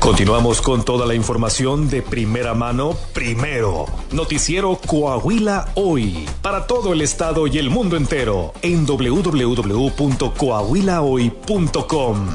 Continuamos con toda la información de primera mano, primero. Noticiero Coahuila Hoy, para todo el estado y el mundo entero, en www.coahuilahoy.com.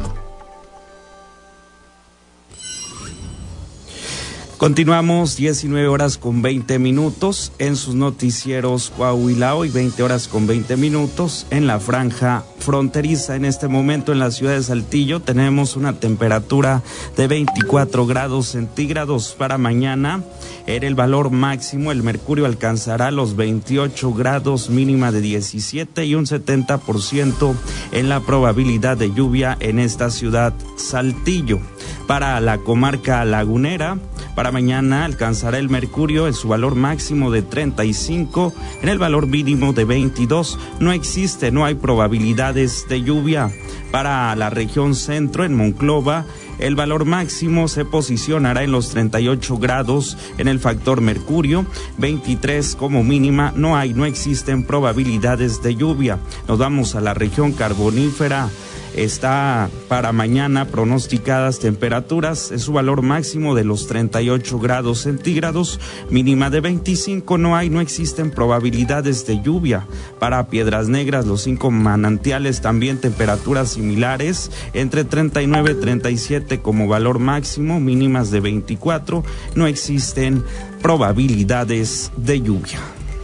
Continuamos 19:20 en sus noticieros Coahuila Hoy, 20:20 en la franja fronteriza. En este momento en la ciudad de Saltillo tenemos una temperatura de 24 grados centígrados. Para mañana era el valor máximo, el mercurio alcanzará los 28 grados, mínima de 17 y un 70% en la probabilidad de lluvia en esta ciudad Saltillo. Para la comarca lagunera, para mañana alcanzará el mercurio en su valor máximo de 35, en el valor mínimo de 22. No hay probabilidades de lluvia. Para la región centro, en Monclova, el valor máximo se posicionará en los 38 grados en el factor mercurio, 23 como mínima. No existen probabilidades de lluvia. Nos vamos a la región carbonífera. Está para mañana pronosticadas temperaturas en su valor máximo de los 38 grados centígrados, mínima de 25. No existen probabilidades de lluvia. Para Piedras Negras, los 5 manantiales, también temperaturas similares, entre 39 y 37 como valor máximo, mínimas de 24. No existen probabilidades de lluvia.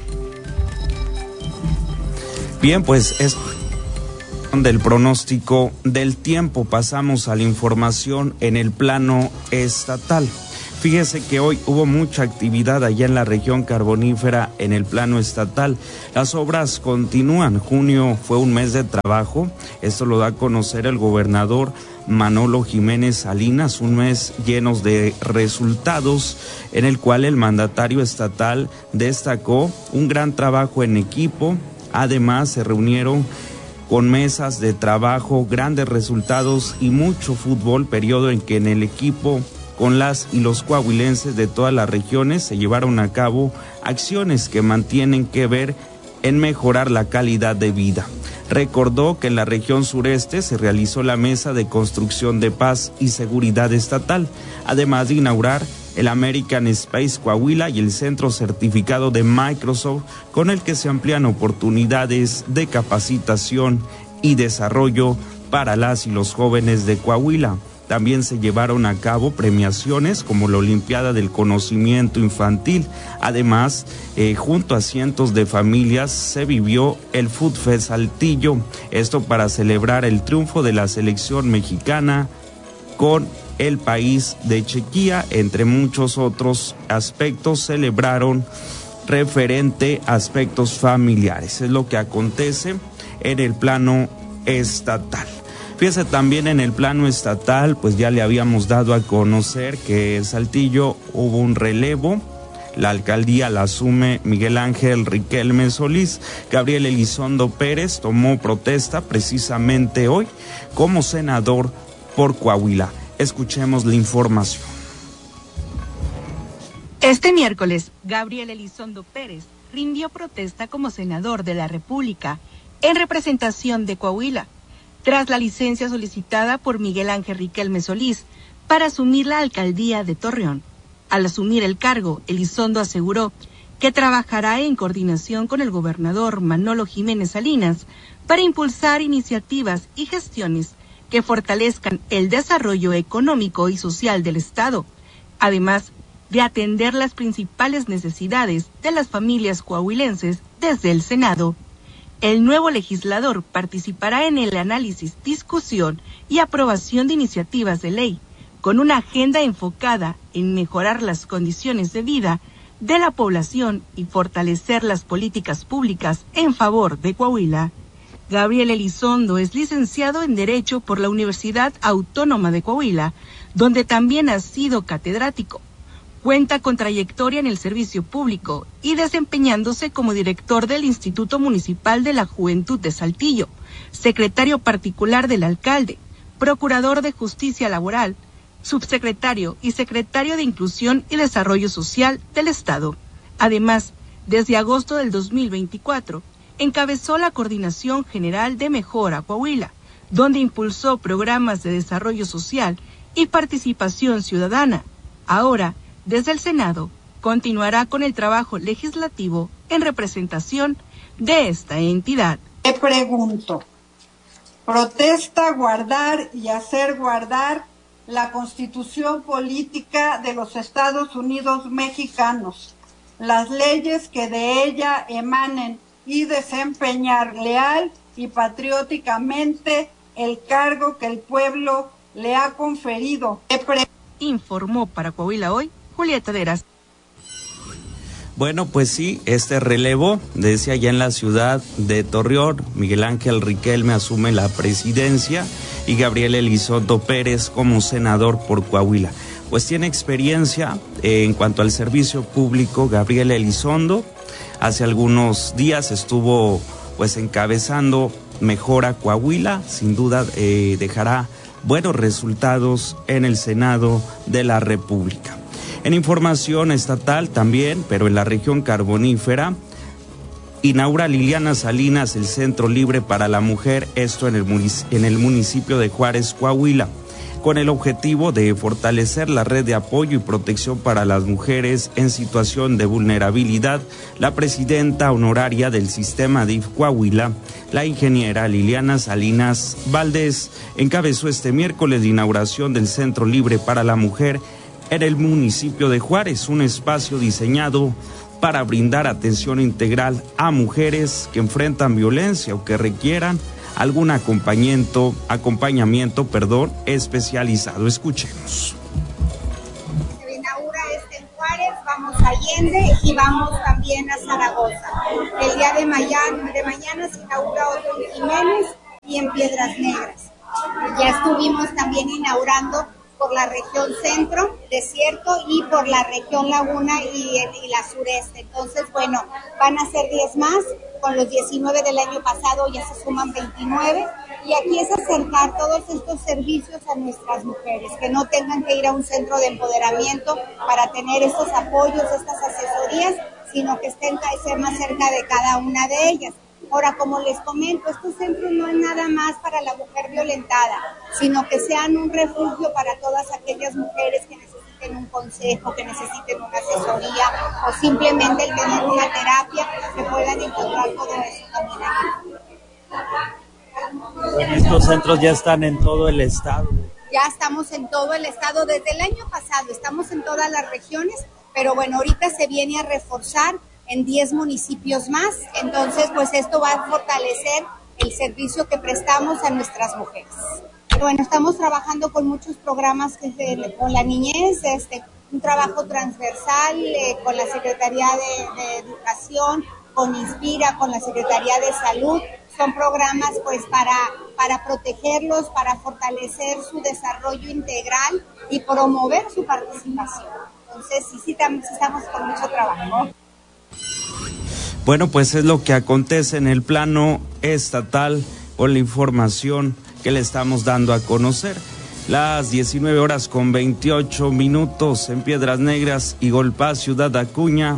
Bien, pues es del pronóstico del tiempo. Pasamos a la información en el plano estatal. Fíjese que hoy hubo mucha actividad allá en la región carbonífera en el plano estatal. Las obras continúan. Junio fue un mes de trabajo. Esto lo da a conocer el gobernador Manolo Jiménez Salinas, un mes lleno de resultados en el cual el mandatario estatal destacó un gran trabajo en equipo. Además, se reunieron con mesas de trabajo, grandes resultados y mucho fútbol, periodo en que en el equipo con las y los coahuilenses de todas las regiones se llevaron a cabo acciones que mantienen que ver en mejorar la calidad de vida. Recordó que en la región sureste se realizó la Mesa de Construcción de Paz y Seguridad Estatal, además de inaugurar el American Space Coahuila y el Centro Certificado de Microsoft, con el que se amplían oportunidades de capacitación y desarrollo para las y los jóvenes de Coahuila. También se llevaron a cabo premiaciones como la Olimpiada del Conocimiento Infantil. Además, junto a cientos de familias se vivió el Food Fest Saltillo, esto para celebrar el triunfo de la selección mexicana con el país de Chequia, entre muchos otros aspectos. Celebraron referente a aspectos familiares. Es lo que acontece en el plano estatal. Fíjese, también en el plano estatal, pues ya le habíamos dado a conocer que en Saltillo hubo un relevo. La alcaldía la asume Miguel Ángel Riquelme Solís. Gabriel Elizondo Pérez tomó protesta precisamente hoy como senador por Coahuila. Escuchemos la información. Este miércoles, Gabriel Elizondo Pérez rindió protesta como senador de la República en representación de Coahuila, tras la licencia solicitada por Miguel Ángel Riquelme Solís para asumir la alcaldía de Torreón. Al asumir el cargo, Elizondo aseguró que trabajará en coordinación con el gobernador Manolo Jiménez Salinas para impulsar iniciativas y gestiones que fortalezcan el desarrollo económico y social del Estado, además de atender las principales necesidades de las familias coahuilenses desde el Senado. El nuevo legislador participará en el análisis, discusión y aprobación de iniciativas de ley, con una agenda enfocada en mejorar las condiciones de vida de la población y fortalecer las políticas públicas en favor de Coahuila. Gabriel Elizondo es licenciado en Derecho por la Universidad Autónoma de Coahuila, donde también ha sido catedrático. Cuenta con trayectoria en el servicio público y desempeñándose como director del Instituto Municipal de la Juventud de Saltillo, secretario particular del alcalde, procurador de Justicia Laboral, subsecretario y secretario de Inclusión y Desarrollo Social del Estado. Además, desde agosto del 2024, encabezó la Coordinación General de Mejora Coahuila, donde impulsó programas de desarrollo social y participación ciudadana. Ahora, desde el Senado, continuará con el trabajo legislativo en representación de esta entidad. Te pregunto, ¿protesta guardar y hacer guardar la Constitución política de los Estados Unidos mexicanos, las leyes que de ella emanen y desempeñar leal y patrióticamente el cargo que el pueblo le ha conferido? Informó para Coahuila Hoy, Julieta Deras. Bueno, pues sí, este relevo, decía ya en la ciudad de Torreón, Miguel Ángel Riquelme asume la presidencia y Gabriel Elizondo Pérez como senador por Coahuila. Pues tiene experiencia en cuanto al servicio público. Gabriel Elizondo hace algunos días estuvo pues encabezando Mejora Coahuila, sin duda dejará buenos resultados en el Senado de la República. En información estatal también, pero en la región carbonífera, inaugura Liliana Salinas el Centro Libre para la Mujer, esto en el municipio de Juárez, Coahuila, con el objetivo de fortalecer la red de apoyo y protección para las mujeres en situación de vulnerabilidad. La presidenta honoraria del sistema DIF Coahuila, la ingeniera Liliana Salinas Valdés, encabezó este miércoles la inauguración del Centro Libre para la Mujer en el municipio de Juárez, un espacio diseñado para brindar atención integral a mujeres que enfrentan violencia o que requieran algún acompañamiento especializado. Escuchemos. Se inaugura en Juárez, vamos a Allende y vamos también a Zaragoza. El día de mañana se inaugura otro en Jiménez y en Piedras Negras. Ya estuvimos también inaugurando por la región centro, desierto, y por la región laguna y la sureste. Entonces, bueno, van a ser 10 más, con los 19 del año pasado ya se suman 29, y aquí es acercar todos estos servicios a nuestras mujeres, que no tengan que ir a un centro de empoderamiento para tener estos apoyos, estas asesorías, sino que estén más cerca de cada una de ellas. Ahora, como les comento, estos centros no es nada más para la mujer violentada, sino que sean un refugio para todas aquellas mujeres que necesiten un consejo, que necesiten una asesoría o simplemente el tener una terapia, que puedan encontrar todo eso también aquí. Bueno, estos centros ya están en todo el estado. Ya estamos en todo el estado, desde el año pasado estamos en todas las regiones, pero bueno, ahorita se viene a reforzar en 10 municipios más, entonces pues esto va a fortalecer el servicio que prestamos a nuestras mujeres. Bueno, estamos trabajando con muchos programas con la niñez, un trabajo transversal con la Secretaría de Educación, con Inspira, con la Secretaría de Salud. Son programas pues para protegerlos, para fortalecer su desarrollo integral y promover su participación. Entonces sí estamos con mucho trabajo. Bueno, pues es lo que acontece en el plano estatal con la información que le estamos dando a conocer. Las 19:28 en Piedras Negras y Golpaz, Ciudad Acuña,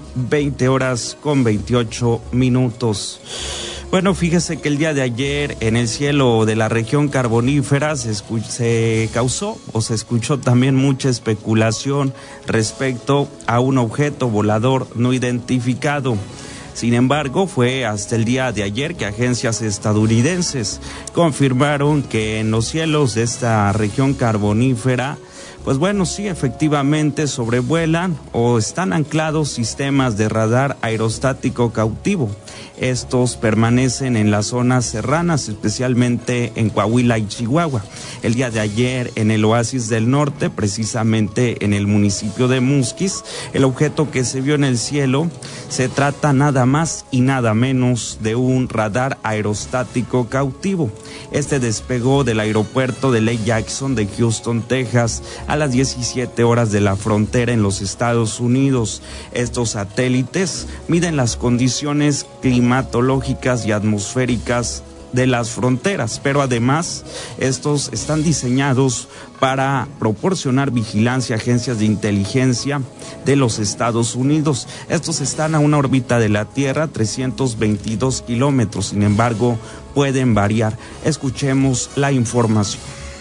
20:28. Bueno, fíjese que el día de ayer en el cielo de la región carbonífera se escuchó también mucha especulación respecto a un objeto volador no identificado. Sin embargo, fue hasta el día de ayer que agencias estadounidenses confirmaron que en los cielos de esta región carbonífera, pues bueno, sí, efectivamente sobrevuelan o están anclados sistemas de radar aerostático cautivo. Estos permanecen en las zonas serranas, especialmente en Coahuila y Chihuahua. El día de ayer, en el Oasis del Norte, precisamente en el municipio de Musquis, el objeto que se vio en el cielo se trata nada más y nada menos de un radar aerostático cautivo. Este despegó del aeropuerto de Lake Jackson de Houston, Texas, a las 17 horas de la frontera en los Estados Unidos. Estos satélites miden las condiciones climatológicas y atmosféricas de las fronteras, pero además estos están diseñados para proporcionar vigilancia a agencias de inteligencia de los Estados Unidos. Estos están a una órbita de la Tierra, 322 kilómetros, sin embargo, pueden variar. Escuchemos la información.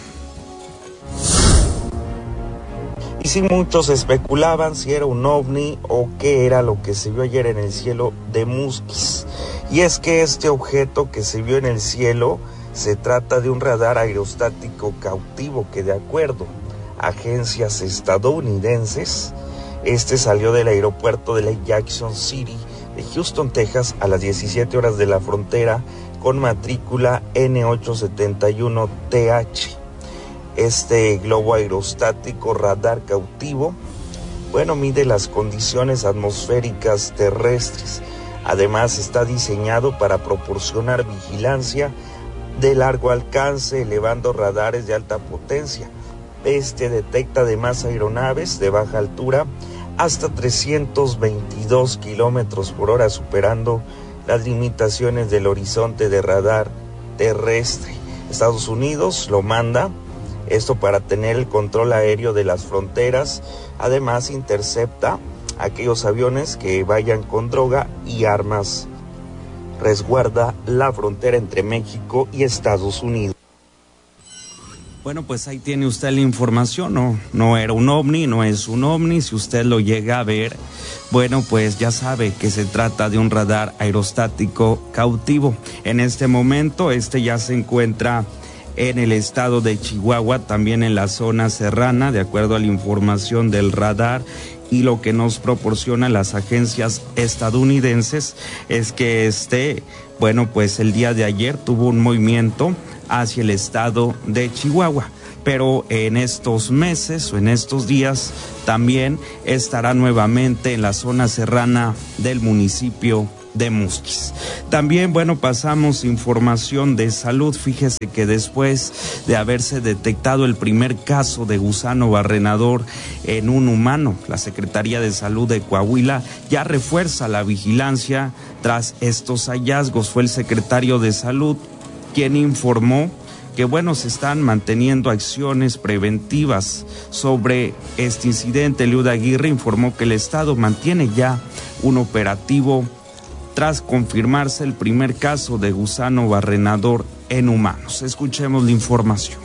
Y si muchos especulaban si era un ovni o qué era lo que se vio ayer en el cielo de Musquis. Y es que este objeto que se vio en el cielo se trata de un radar aerostático cautivo que, de acuerdo a agencias estadounidenses, este salió del aeropuerto de Lake Jackson City de Houston, Texas, a las 17 horas de la frontera con matrícula N871TH. Este globo aerostático radar cautivo, mide las condiciones atmosféricas terrestres. Además, está diseñado para proporcionar vigilancia de largo alcance, elevando radares de alta potencia. Este detecta además aeronaves de baja altura hasta 322 kilómetros por hora, superando las limitaciones del horizonte de radar terrestre. Estados Unidos lo manda, esto para tener el control aéreo de las fronteras. Además, intercepta aquellos aviones que vayan con droga y armas. Resguarda la frontera entre México y Estados Unidos. Bueno, pues ahí tiene usted la información. No era un ovni, no es un ovni. Si usted lo llega a ver, pues ya sabe que se trata de un radar aerostático cautivo. En este momento, ya se encuentra en el estado de Chihuahua, también en la zona serrana, de acuerdo a la información del radar. Y lo que nos proporcionan las agencias estadounidenses es que pues el día de ayer tuvo un movimiento hacia el estado de Chihuahua, pero en estos meses o en estos días también estará nuevamente en la zona serrana del municipio de Musquis. También, pasamos información de salud. Fíjese que después de haberse detectado el primer caso de gusano barrenador en un humano, la Secretaría de Salud de Coahuila ya refuerza la vigilancia tras estos hallazgos. Fue el secretario de Salud quien informó que se están manteniendo acciones preventivas sobre este incidente. Eliud Aguirre informó que el Estado mantiene ya un operativo tras confirmarse el primer caso de gusano barrenador en humanos. Escuchemos la información.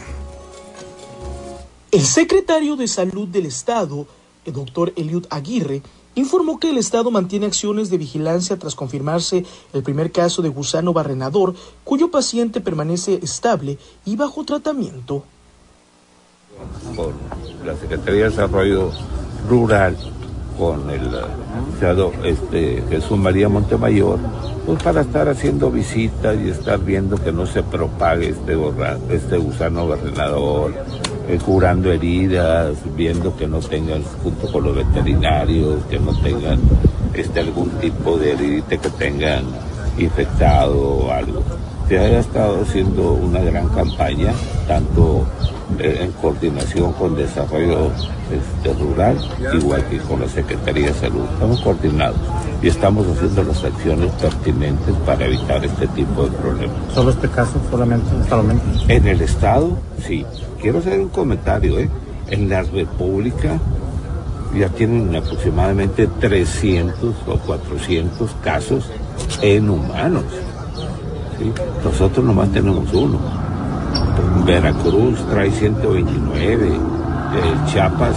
El secretario de Salud del Estado, el doctor Eliud Aguirre, informó que el Estado mantiene acciones de vigilancia tras confirmarse el primer caso de gusano barrenador, cuyo paciente permanece estable y bajo tratamiento. Con la Secretaría de Desarrollo Rural, con el licenciado Jesús María Montemayor, pues para estar haciendo visitas y estar viendo que no se propague este gusano barrenador, curando heridas, viendo que no tengan, junto con los veterinarios, que no tengan algún tipo de heridita que tengan infectado o algo. Se ha estado haciendo una gran campaña, tanto en coordinación con Desarrollo Rural, igual que con la Secretaría de Salud. Estamos coordinados y estamos haciendo las acciones pertinentes para evitar este tipo de problemas. ¿Solo este caso solamente? En el Estado, sí. Quiero hacer un comentario, En la República ya tienen aproximadamente 300 o 400 casos en humanos. ¿Sí? Nosotros nomás tenemos uno. Veracruz trae 129, Chiapas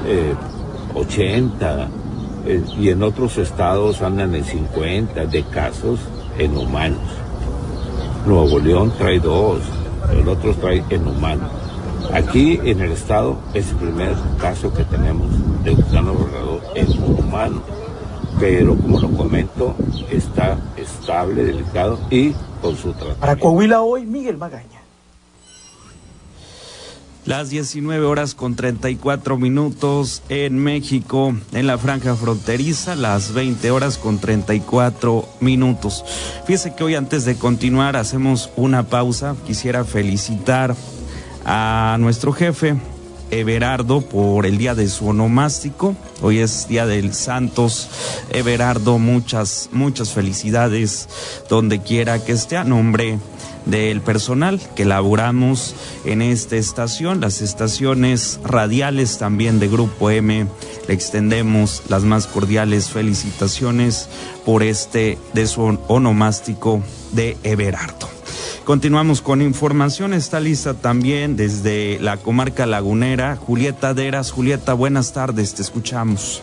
80, y en otros estados andan en 50 de casos en humanos. Nuevo León trae 2, el otro trae en humanos. Aquí en el estado es el primer caso que tenemos de gusano barrenador en humano, pero como lo comento, está estable, delicado y con su tratamiento. Para Coahuila Hoy, Miguel Magaña. Las 19:34 en México, en la franja fronteriza, las 20:34. Fíjese que hoy, antes de continuar, hacemos una pausa. Quisiera felicitar a nuestro jefe Everardo por el día de su onomástico. Hoy es día del Santos Everardo. Muchas felicidades donde quiera que esté, a nombre del personal que laboramos en esta estación, las estaciones radiales también de Grupo M. Le extendemos las más cordiales felicitaciones por de su onomástico de Everardo. Continuamos con información, está lista también desde la comarca lagunera Julieta Deras. Julieta, buenas tardes, te escuchamos.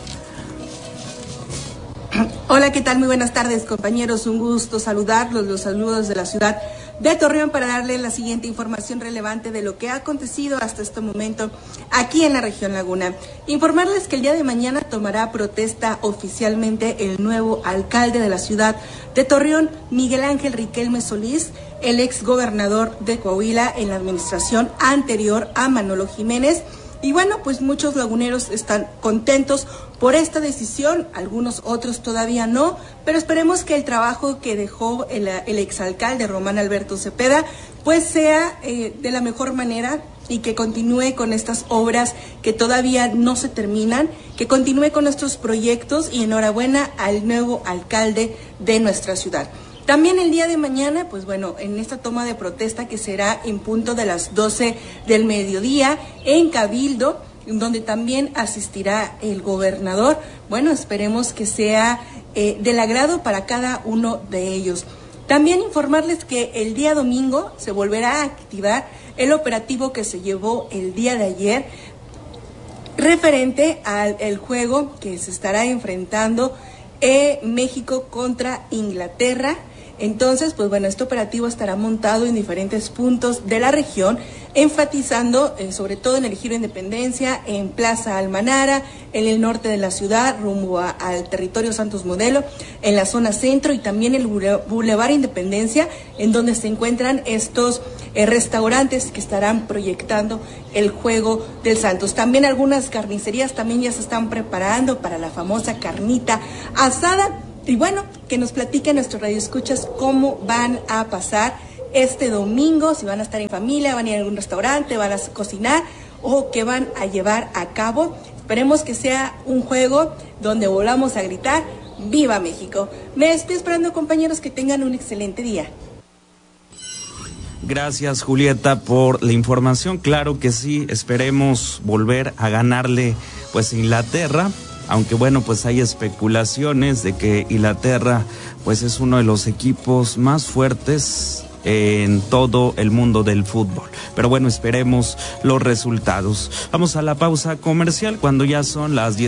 Hola, ¿qué tal? Muy buenas tardes, compañeros. Un gusto saludarlos, los saludos de la ciudad de Torreón para darle la siguiente información relevante de lo que ha acontecido hasta este momento aquí en la región Laguna. Informarles que el día de mañana tomará protesta oficialmente el nuevo alcalde de la ciudad de Torreón, Miguel Ángel Riquelme Solís, el ex gobernador de Coahuila en la administración anterior a Manolo Jiménez. Y bueno, pues muchos laguneros están contentos por esta decisión, algunos otros todavía no, pero esperemos que el trabajo que dejó el exalcalde Román Alberto Cepeda pues sea de la mejor manera y que continúe con estas obras que todavía no se terminan, que continúe con nuestros proyectos y enhorabuena al nuevo alcalde de nuestra ciudad. También el día de mañana, pues bueno, en esta toma de protesta que será en punto de las 12 del mediodía en Cabildo, donde también asistirá el gobernador, bueno, esperemos que sea del agrado para cada uno de ellos. También informarles que el día domingo se volverá a activar el operativo que se llevó el día de ayer, referente al juego que se estará enfrentando México contra Inglaterra. Entonces, pues bueno, este operativo estará montado en diferentes puntos de la región, enfatizando sobre todo en el Ejido Independencia, en Plaza Almanara, en el norte de la ciudad, rumbo al territorio Santos Modelo, en la zona centro y también el Boulevard Independencia, en donde se encuentran estos restaurantes que estarán proyectando el juego del Santos. También algunas carnicerías también ya se están preparando para la famosa carnita asada. Y bueno, que nos platiquen nuestros radioescuchas cómo van a pasar este domingo, si van a estar en familia, van a ir a algún restaurante, van a cocinar o qué van a llevar a cabo. Esperemos que sea un juego donde volvamos a gritar ¡Viva México! Me despido esperando, compañeros, que tengan un excelente día. Gracias, Julieta, por la información. Claro que sí, esperemos volver a ganarle pues a Inglaterra. Aunque bueno, pues hay especulaciones de que Inglaterra pues es uno de los equipos más fuertes en todo el mundo del fútbol. Pero bueno, esperemos los resultados. Vamos a la pausa comercial cuando ya son las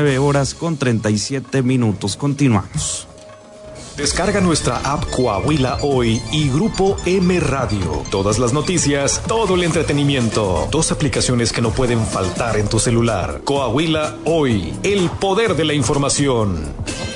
19:37. Continuamos. Descarga nuestra app Coahuila Hoy y Grupo M Radio. Todas las noticias, todo el entretenimiento. 2 aplicaciones que no pueden faltar en tu celular. Coahuila Hoy, el poder de la información.